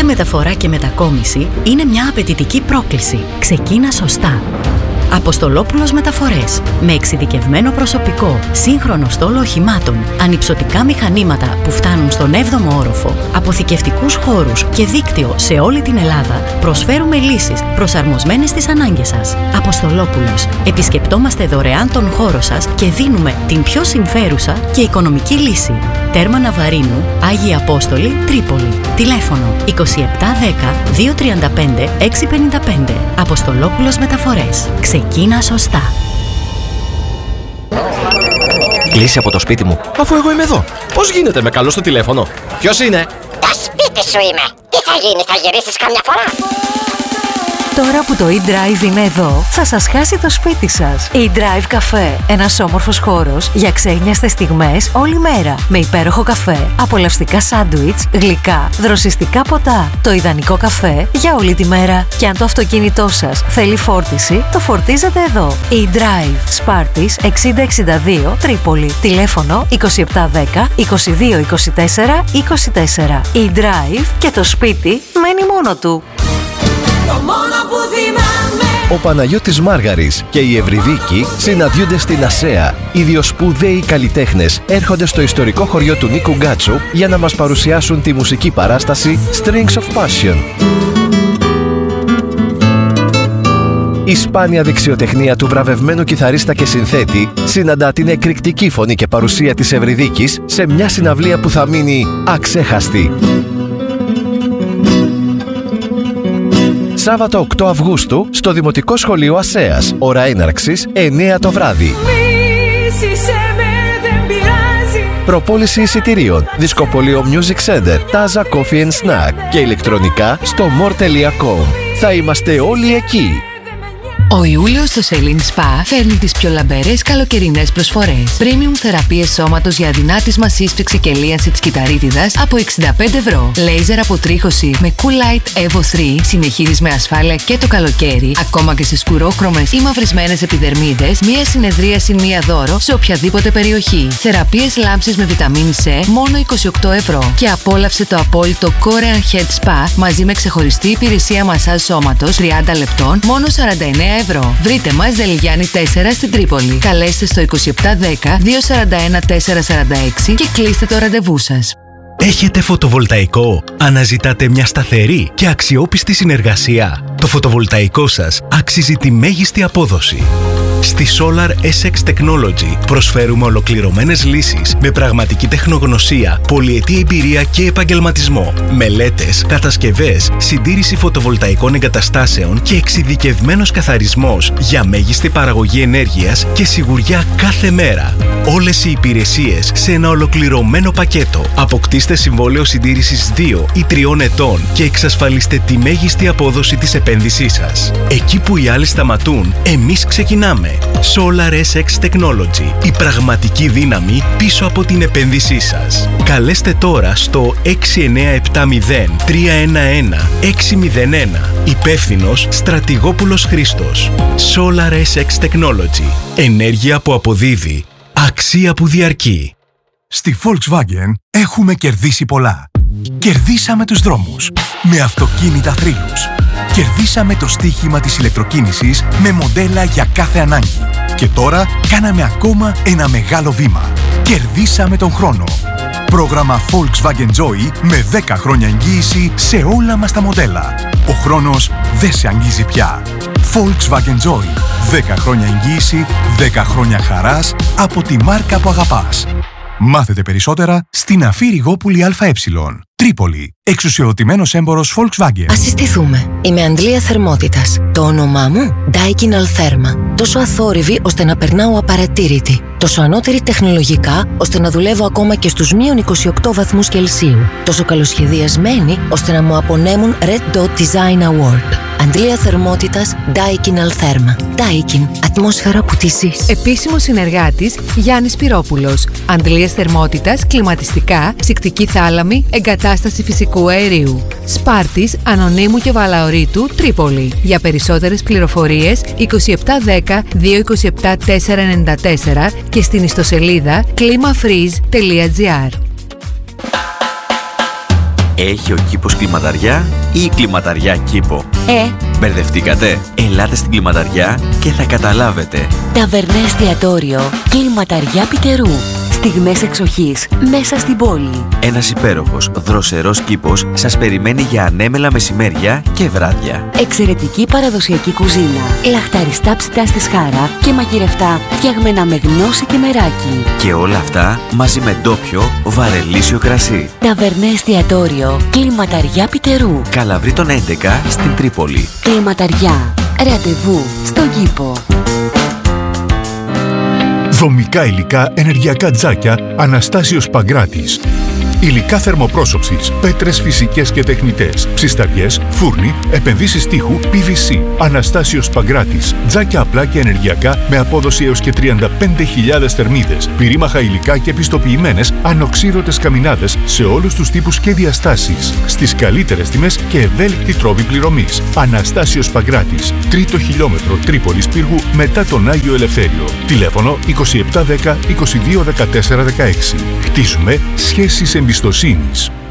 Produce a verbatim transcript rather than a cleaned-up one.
Κάθε μεταφορά και μετακόμιση είναι μια απαιτητική πρόκληση. Ξεκίνα σωστά. Αποστολόπουλος Μεταφορές. Με εξειδικευμένο προσωπικό, σύγχρονο στόλο οχημάτων, ανυψωτικά μηχανήματα που φτάνουν στον έβδομο όροφο, αποθηκευτικούς χώρους και δίκτυο σε όλη την Ελλάδα, προσφέρουμε λύσεις προσαρμοσμένες στις ανάγκες σας. Αποστολόπουλος. Επισκεπτόμαστε δωρεάν τον χώρο σας και δίνουμε την πιο συμφέρουσα και οικονομική λύση. Τέρμα Ναβαρίνου, Άγιοι Απόστολοι, Τρίπολη. Τηλέφωνο είκοσι επτά δέκα δύο τριάντα πέντε έξι πενήντα πέντε. Αποστολόπουλος Μεταφορές. Ξεκίνα σωστά. Κλείσει από το σπίτι μου, αφού εγώ είμαι εδώ. Πώς γίνεται, με καλώ στο τηλέφωνο? Ποιος είναι? Το σπίτι σου είμαι. Τι θα γίνει, θα γυρίσεις καμιά φορά? Τώρα που το e-Drive είναι εδώ, θα σας χάσει το σπίτι σας. e-Drive Καφέ. Ένας όμορφος χώρος για ξένιαστες στιγμές όλη μέρα. Με υπέροχο καφέ, απολαυστικά σάντουιτς, γλυκά, δροσιστικά ποτά. Το ιδανικό καφέ για όλη τη μέρα. Και αν το αυτοκίνητό σας θέλει φόρτιση, το φορτίζετε εδώ. e-Drive. Σπάρτης εξήντα εξήντα δύο, Τρίπολη. Τηλέφωνο είκοσι επτά δέκα είκοσι δύο είκοσι τέσσερα είκοσι τέσσερα. e-Drive και το σπίτι μένει μόνο του. Ο Παναγιώτης Μάργαρης και η Ευρυδίκη συναντιούνται στην Ασέα. Οι δύο σπουδαίοι καλλιτέχνες έρχονται στο ιστορικό χωριό του Νίκου Γκάτσου για να μας παρουσιάσουν τη μουσική παράσταση Strings of Passion. Η σπάνια δεξιοτεχνία του βραβευμένου κιθαρίστα και συνθέτη συναντά την εκρηκτική φωνή και παρουσία της Ευρυδίκης σε μια συναυλία που θα μείνει αξέχαστη. Σάββατο οκτώ Αυγούστου στο Δημοτικό Σχολείο Ασέας. Ώρα έναρξης εννιά το βράδυ. Προπόληση εισιτηρίων. Δισκοπωλείο Music Center, Taza Coffee and Snack και ηλεκτρονικά στο more τελεία com. Θα είμαστε όλοι εκεί. Ο Ιούλιος στο Celine Spa φέρνει τις πιο λαμπερές καλοκαιρινές προσφορές. Premium θεραπείες σώματος για αδυνάτισμα, σύσφυξη και λίανση της κυταρίτιδας από εξήντα πέντε ευρώ. Λέιζερ αποτρίχωση με Cool Light Evo τρία συνεχίζεις με ασφάλεια και το καλοκαίρι, ακόμα και σε σκουρόχρωμες ή μαυρισμένες επιδερμίδες, μία συνεδρία συν μία δώρο σε οποιαδήποτε περιοχή. Θεραπείες λάμψης με βιταμίνη C μόνο είκοσι οκτώ ευρώ. Και απόλαυσε το απόλυτο Korean Head Spa μαζί με ξεχωριστή υπηρεσία μασάζ σώματος τριάντα λεπτών μόνο σαράντα εννέα ευρώ. Βρείτε μας Δελιγιάννη τέσσερα στην Τρίπολη. Καλέστε στο είκοσι επτά δέκα δύο σαράντα ένα τετρακόσια σαράντα έξι και κλείστε το ραντεβού σας. Έχετε φωτοβολταϊκό? Αναζητάτε μια σταθερή και αξιόπιστη συνεργασία? Το φωτοβολταϊκό σας αξίζει τη μέγιστη απόδοση. Στη Solar ες εξ Technology προσφέρουμε ολοκληρωμένες λύσεις με πραγματική τεχνογνωσία, πολυετή εμπειρία και επαγγελματισμό. Μελέτες, κατασκευές, συντήρηση φωτοβολταϊκών εγκαταστάσεων και εξειδικευμένος καθαρισμός για μέγιστη παραγωγή ενέργειας και σιγουριά κάθε μέρα. Όλες οι υπηρεσίες σε ένα ολοκληρωμένο πακέτο. Αποκτήστε συμβόλαιο συντήρησης δύο ή τριών ετών και εξασφαλίστε τη μέγιστη απόδοση της επένδυσής σας. Εκεί που οι άλλοι σταματούν, εμείς ξεκινάμε. Solar ες εξ Technology. Η πραγματική δύναμη πίσω από την επένδυσή σας. Καλέστε τώρα στο έξι εννιά επτά μηδέν τρία ένα ένα έξι μηδέν ένα. Υπεύθυνος Στρατηγόπουλος Χρήστος. Solar ες εξ Technology. Ενέργεια που αποδίδει. Αξία που διαρκεί. Στη Volkswagen έχουμε κερδίσει πολλά. Κερδίσαμε τους δρόμους με αυτοκίνητα θρύλους. Κερδίσαμε το στοίχημα της ηλεκτροκίνησης με μοντέλα για κάθε ανάγκη. Και τώρα κάναμε ακόμα ένα μεγάλο βήμα. Κερδίσαμε τον χρόνο. Πρόγραμμα Volkswagen Joy με δέκα χρόνια εγγύηση σε όλα μας τα μοντέλα. Ο χρόνος δεν σε αγγίζει πια. Volkswagen Joy. δέκα χρόνια εγγύηση, δέκα χρόνια χαράς από τη μάρκα που αγαπάς. Μάθετε περισσότερα στην Αφή Ριγόπουλη ΑΕ. Τρίπολη. Εξουσιοδοτημένος έμπορος Volkswagen. Ας συστηθούμε. Είμαι αντλία θερμότητας. Το όνομά μου Daikin Altherma. Τόσο αθόρυβη ώστε να περνάω απαρατήρητη. Τόσο ανώτερη τεχνολογικά ώστε να δουλεύω ακόμα και στους μείον είκοσι οκτώ βαθμούς Κελσίου. Τόσο καλοσχεδιασμένη ώστε να μου απονέμουν Red Dot Design Award. Αντλία θερμότητας Daikin Altherma. Daikin. Ατμόσφαιρα που τη ζεις. Επίσημος συνεργάτης Γιάννης Πυρόπουλος. Αντλίες θερμότητας, κλιματιστικά, ψυκτική θάλαμη, εγκατάσταση φυσικού αερίου. Σπάρτης, Ανωνύμου και Βαλαωρίτου, Τρίπολη. Για περισσότερες πληροφορίες είκοσι επτά δέκα δύο είκοσι επτά τετρακόσια ενενήντα τέσσερα και στην ιστοσελίδα κλίμαφρίζ τελεία τζι άρ. Έχει ο κήπος κλιματαριά ή η κλιματαριά κήπο? Ε, Μπερδευτήκατε? Ελάτε στην κλιματαριά και θα καταλάβετε. ταβερνέ εστιατόριο, κλιματαριά Πιτερού. Στιγμές εξοχής μέσα στην πόλη. Ένας υπέροχος, δροσερός κήπος σας περιμένει για ανέμελα μεσημέρια και βράδια. Εξαιρετική παραδοσιακή κουζίνα. Λαχταριστά ψητά στη σχάρα και μαγειρευτά φτιαγμένα με γνώση και μεράκι. Και όλα αυτά μαζί με ντόπιο βαρελίσιο κρασί. Ταβερνέ εστιατόριο, κλιματαριά Πιτερού. Καλαβρίτων έντεκα στην Τρίπολη. Κλιματαριά. Ραντεβού στον κήπο. Δομικά υλικά, ενεργειακά τζάκια, Αναστάσιος Παγκράτης. Υλικά θερμοπρόσωψης, πέτρες φυσικές και τεχνητές, ψισταριές, φούρνοι, επενδύσεις τείχου, πι βι σι. Αναστάσιος Παγκράτης. Τζάκια απλά και ενεργειακά με απόδοση έως και τριάντα πέντε χιλιάδες θερμίδες. Πυρήμαχα υλικά και πιστοποιημένες ανοξίδωτες καμινάδες σε όλους τους τύπους και διαστάσεις. Στις καλύτερες τιμές και ευέλικτη τρόπη πληρωμής. Αναστάσιος Παγκράτης. Τρίτο χιλιόμετρο Τρίπολης Πύργου μετά τον Άγιο Ελευθέριο. Τηλέφωνο είκοσι επτά δέκα είκοσι δύο δεκατέσσερα δεκαέξι. Χτίζουμε σχέσεις εμπιστοσύνης.